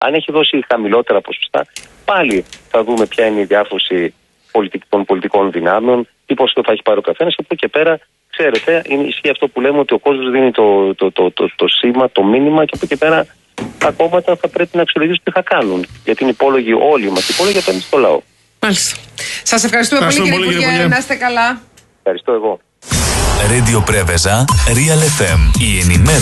Αν έχει δώσει χαμηλότερα ποσοστά, πάλι θα δούμε ποια είναι η διάρθρωση των πολιτικών δυνάμεων, τι ποσοστό θα έχει πάρει ο καθένας. Από εκεί και πέρα, ξέρετε, ισχύει αυτό που λέμε ότι ο κόσμος δίνει το σήμα, το μήνυμα, και από εκεί και πέρα τα κόμματα θα πρέπει να αξιολογήσουν τι θα κάνουν. Γιατί είναι υπόλογοι όλοι μας, υπόλογοι απέναντι στο λαό. Μάλιστα. Σας ευχαριστούμε πολύ, κύριε Υπουργέ. Να είστε καλά. Ευχαριστώ εγώ. Radio Preveza, Real FM. Η ενημέρωση.